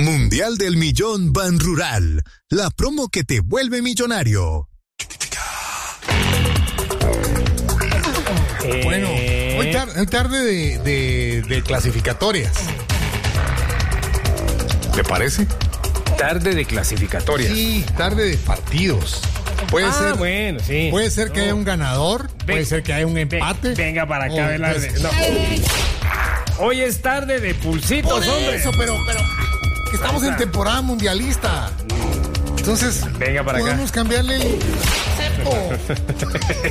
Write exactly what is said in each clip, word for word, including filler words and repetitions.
Mundial del Millón Ban Rural, la promo que te vuelve millonario. Eh... Bueno, hoy, tar- hoy tarde de, de, de clasificatorias. ¿Te parece? Tarde de clasificatorias. Sí, tarde de partidos. Puede ah, ser, bueno, sí. Puede ser que no. haya un ganador, Ven, puede ser que haya un ven, empate. venga para acá, Oh, Velarde. pues, No. Hoy es tarde de pulsitos, Por hombre. eso, pero, pero que estamos en temporada mundialista. Entonces, venga para podemos acá. cambiarle el cepo.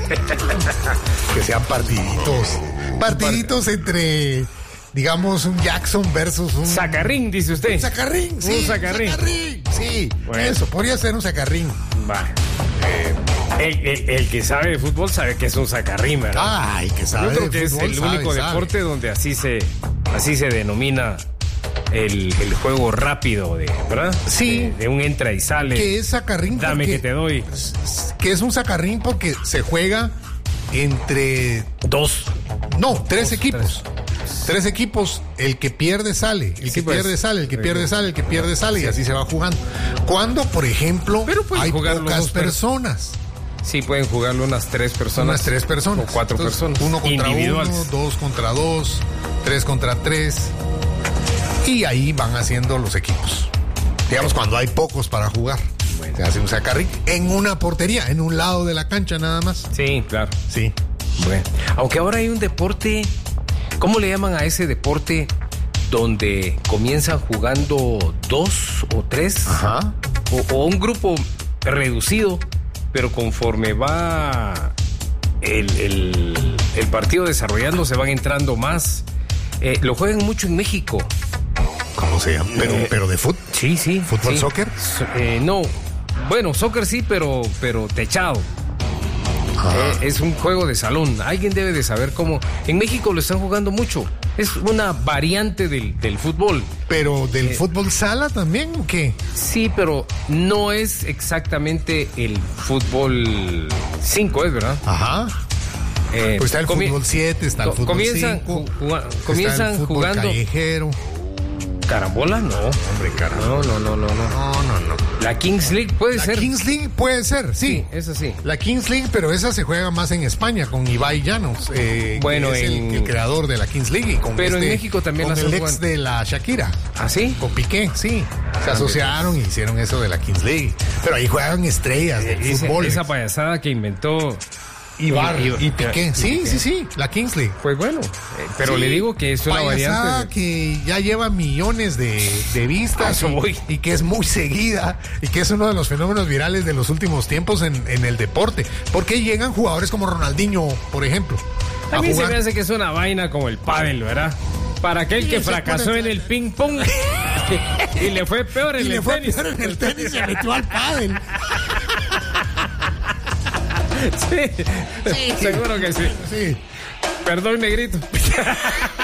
Que sean partiditos. Partiditos entre, digamos, un Jackson versus un... Sacarrín, dice usted. Un sacarrín, sí. Un sacarrín. sacarrín, sí. Bueno. Eso, podría ser un sacarrín. Va. Eh, el, el, el que sabe de fútbol sabe que es un sacarrín, ¿verdad? Ay, que sabe Yo creo de que fútbol, es el sabe, único sabe. deporte donde así se, así se denomina el, el juego rápido, de, ¿verdad? Sí. De, de un entra y sale. Que es sacarrín Dame porque- que te doy. Que es un sacarrín porque se juega entre... Dos. No, tres Dos, equipos. Tres. equipos, el que pierde sale, el Sí, que pues. pierde sale, el que Sí. pierde sale, el que pierde sale, y así se va jugando. Cuando, por ejemplo, Pero pueden hay jugar los pocas dos per- personas, Sí, pueden jugarlo unas tres personas. unas tres personas. O cuatro Entonces, personas. Uno contra individuales. uno, dos contra dos, tres contra tres. Y ahí van haciendo los equipos. Digamos, cuando hay pocos para jugar. Bueno. Se hace un sacarrín en una portería, en un lado de la cancha nada más. Sí, claro. Sí. Bueno. Aunque ahora hay un deporte, ¿cómo le llaman a ese deporte donde comienzan jugando dos o tres? Ajá. O, o un grupo reducido, pero conforme va el, el, el partido desarrollándose van entrando más. Eh, lo juegan mucho en México. ¿Cómo se llama? Pero, Eh, pero de fútbol. Sí, sí. ¿Fútbol, sí. soccer? So- eh, no. Bueno, soccer sí, pero, pero techado. Ajá. Eh, es un juego de salón. Alguien debe de saber cómo. En México lo están jugando mucho. Es una variante del, del fútbol. Pero del Eh, fútbol sala también, ¿o qué? Sí, pero no es exactamente el fútbol cinco, ¿es verdad? Ajá. Eh, Pues está el comi- fútbol siete, está el co- fútbol comienzan cinco. ju- juga- está comienzan el fútbol jugando. callejero. ¿Carambola? No. Hombre, caramba. No, no, no, no, no. No, no, no. La Kings League puede La ser. Kings League puede ser, sí. Sí, eso sí. La Kings League, pero esa se juega más en España con Ibai Llanos, eh, Bueno, que es el, en- el creador de la Kings League. Y con Pero en este- México también con la el están ex jugando. de la Shakira, ¿Ah, sí? con Piqué, sí. Se asociaron y hicieron eso de la Kings League. Pero ahí juegan estrellas del Ese- fútbol. esa payasada que inventó Ibar y- y Piqué. Sí, sí, sí, la Kings League. Pues bueno, eh, pero Sí, le digo que es una payasada variante. de- que ya lleva millones de, de A vistas eso y, voy. y que es muy seguida y que es uno de los fenómenos virales de los últimos tiempos en, en el deporte. Porque llegan jugadores como Ronaldinho, por ejemplo, a A mí se jugar. me hace que es una vaina como el pádel, ¿verdad? Para aquel Sí, que se fracasó pone- en el ping pong y le fue peor en Y el le fue tenis. peor en el tenis y se metió al pádel. Sí, seguro que sí. Sí. Perdón, negrito.